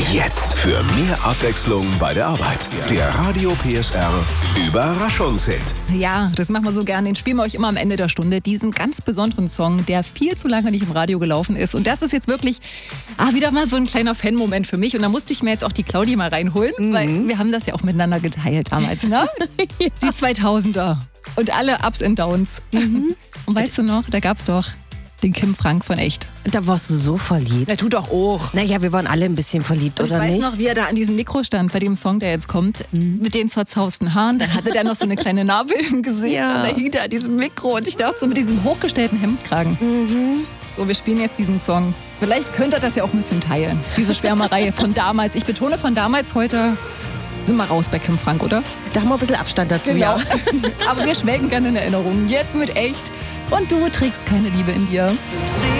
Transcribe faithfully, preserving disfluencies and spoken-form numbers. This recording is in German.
Jetzt für mehr Abwechslung bei der Arbeit. Der Radio P S R Überraschungshit. Ja, das machen wir so gerne. Den spielen wir euch immer am Ende der Stunde. Diesen ganz besonderen Song, der viel zu lange nicht im Radio gelaufen ist. Und das ist jetzt wirklich ah, wieder mal so ein kleiner Fan-Moment für mich. Und da musste ich mir jetzt auch die Claudi mal reinholen, mhm. weil wir haben das ja auch miteinander geteilt damals, ne? ja. Die zweitausender und alle Ups und Downs. Mhm. Und weißt du noch, da gab's doch den Kim Frank von Echt. Da warst du so verliebt. Na, du doch auch. Naja, wir waren alle ein bisschen verliebt, und oder nicht? Ich weiß noch, wie er da an diesem Mikro stand, bei dem Song, der jetzt kommt, mhm. mit den zerzausten Haaren. Dann hatte der noch so eine kleine Narbe im Gesicht ja. und da hing der an diesem Mikro. Und ich dachte so mit diesem hochgestellten Hemdkragen. Mhm. So, wir spielen jetzt diesen Song. Vielleicht könnt ihr das ja auch ein bisschen teilen. Diese Schwärmerei von damals. Ich betone von damals, heute sind wir raus bei Kim Frank, oder? Da haben wir ein bisschen Abstand dazu, genau. ja. Aber wir schwelgen gerne in Erinnerungen. Jetzt mit Echt. Und du trägst keine Liebe in dir.